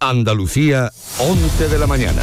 Andalucía, 11 de la mañana.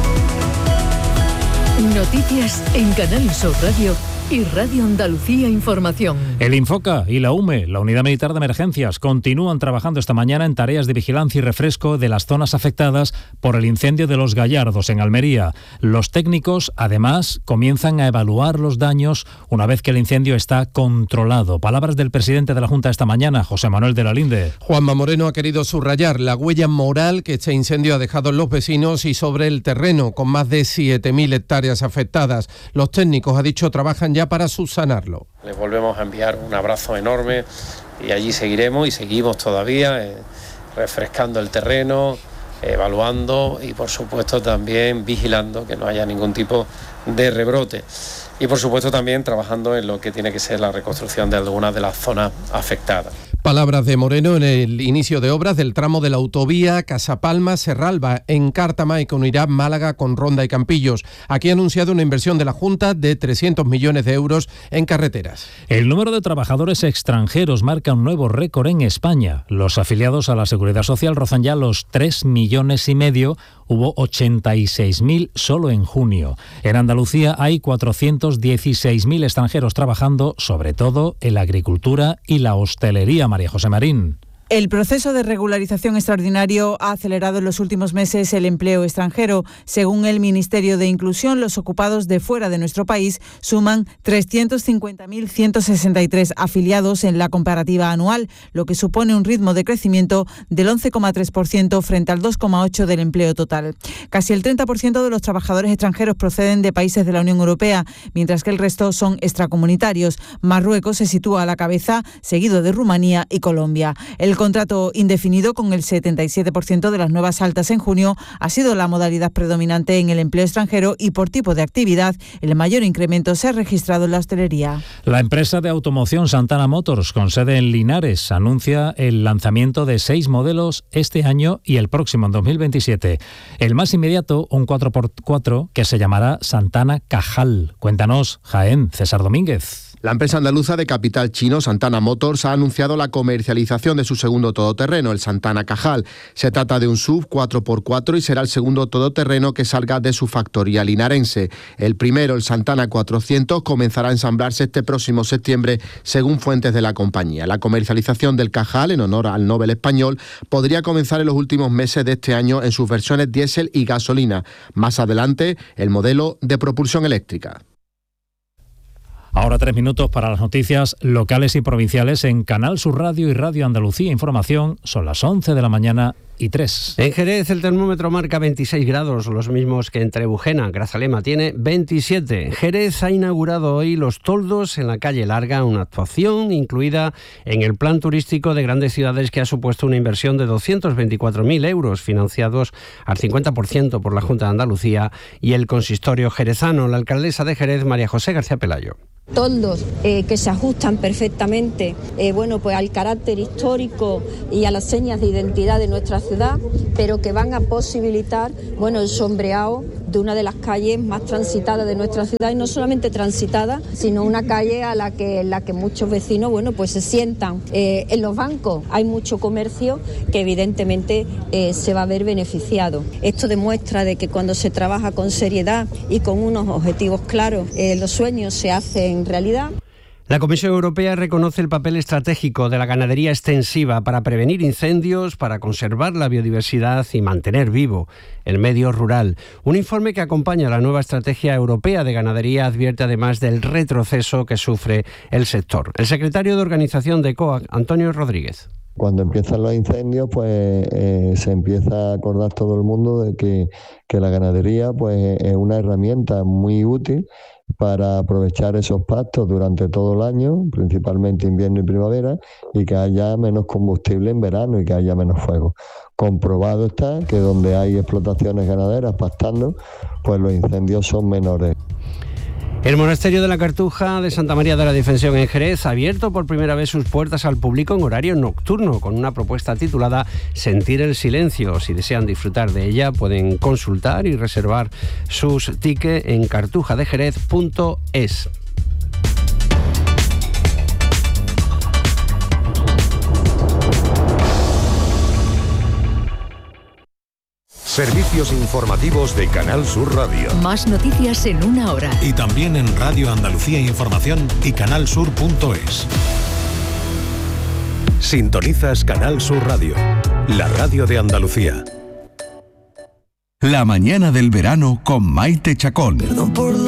Noticias en Canal Sur Radio y Radio Andalucía Información. El Infoca y la UME, la Unidad Militar de Emergencias, continúan trabajando esta mañana en tareas de vigilancia y refresco de las zonas afectadas por el incendio de Los Gallardos, en Almería. Los técnicos, además, comienzan a evaluar los daños una vez que el incendio está controlado. Palabras del presidente de la Junta esta mañana, José Manuel de la Linde. Juanma Moreno ha querido subrayar la huella moral que este incendio ha dejado en los vecinos y sobre el terreno, con más de 7.000 hectáreas afectadas. Los técnicos, ha dicho, trabajan ya para subsanarlo. Les volvemos a enviar un abrazo enorme y allí seguiremos y seguimos todavía refrescando el terreno, evaluando y por supuesto también vigilando que no haya ningún tipo de rebrote. Y por supuesto también trabajando en lo que tiene que ser la reconstrucción de algunas de las zonas afectadas. Palabras de Moreno en el inicio de obras del tramo de la autovía Casapalma-Serralba, en Cártama, y que unirá Málaga con Ronda y Campillos. Aquí ha anunciado una inversión de la Junta de 300 millones de euros en carreteras. El número de trabajadores extranjeros marca un nuevo récord en España. Los afiliados a la Seguridad Social rozan ya los 3,5 millones. Hubo 86.000 solo en junio. En Andalucía hay 416.000 extranjeros trabajando, sobre todo en la agricultura y la hostelería. María José Marín. El proceso de regularización extraordinario ha acelerado en los últimos meses el empleo extranjero. Según el Ministerio de Inclusión, los ocupados de fuera de nuestro país suman 350.163 afiliados en la comparativa anual, lo que supone un ritmo de crecimiento del 11,3% frente al 2,8% del empleo total. Casi el 30% de los trabajadores extranjeros proceden de países de la Unión Europea, mientras que el resto son extracomunitarios. Marruecos se sitúa a la cabeza, seguido de Rumanía y Colombia. El contrato indefinido, con el 77% de las nuevas altas en junio, ha sido la modalidad predominante en el empleo extranjero y por tipo de actividad el mayor incremento se ha registrado en la hostelería. La empresa de automoción Santana Motors, con sede en Linares, anuncia el lanzamiento de 6 modelos este año y el próximo, en 2027. El más inmediato, un 4x4 que se llamará Santana Cajal. Cuéntanos, Jaén, César Domínguez. La empresa andaluza de capital chino Santana Motors ha anunciado la comercialización de su segundo todoterreno, el Santana Cajal. Se trata de un SUV 4x4 y será el segundo todoterreno que salga de su factoría linarense. El primero, el Santana 400, comenzará a ensamblarse este próximo septiembre, según fuentes de la compañía. La comercialización del Cajal, en honor al Nobel español, podría comenzar en los últimos meses de este año en sus versiones diésel y gasolina. Más adelante, el modelo de propulsión eléctrica. Ahora 3 minutos para las noticias locales y provinciales en Canal Sur Radio y Radio Andalucía Información. Son las 11 de la mañana y 3. En Jerez el termómetro marca 26 grados, los mismos que en Trebujena. Grazalema tiene 27. Jerez ha inaugurado hoy Los Toldos en la calle Larga, una actuación incluida en el plan turístico de grandes ciudades que ha supuesto una inversión de 224.000 euros, financiados al 50% por la Junta de Andalucía y el consistorio jerezano. La alcaldesa de Jerez, María José García Pelayo. Toldos que se ajustan perfectamente pues al carácter histórico y a las señas de identidad de nuestra ciudad, pero que van a posibilitar el sombreado de una de las calles más transitadas de nuestra ciudad, y no solamente transitada, sino una calle en la que muchos vecinos pues se sientan en los bancos. Hay mucho comercio que evidentemente se va a ver beneficiado. Esto demuestra de que cuando se trabaja con seriedad y con unos objetivos claros, los sueños se hacen realidad. La Comisión Europea reconoce el papel estratégico de la ganadería extensiva para prevenir incendios, para conservar la biodiversidad y mantener vivo el medio rural. Un informe que acompaña la nueva estrategia europea de ganadería advierte además del retroceso que sufre el sector. El secretario de organización de COAG, Antonio Rodríguez. Cuando empiezan los incendios, se empieza a acordar todo el mundo de que la ganadería es una herramienta muy útil para aprovechar esos pastos durante todo el año, principalmente invierno y primavera, y que haya menos combustible en verano y que haya menos fuego. Comprobado está que donde hay explotaciones ganaderas pastando, los incendios son menores. El monasterio de la Cartuja de Santa María de la Defensión en Jerez ha abierto por primera vez sus puertas al público en horario nocturno, con una propuesta titulada Sentir el silencio. Si desean disfrutar de ella, pueden consultar y reservar sus tickets en cartujadejerez.es. Servicios informativos de Canal Sur Radio. Más noticias en una hora. Y también en Radio Andalucía Información y canalsur.es. Sintonizas Canal Sur Radio, la radio de Andalucía. La mañana del verano con Maite Chacón. Perdón por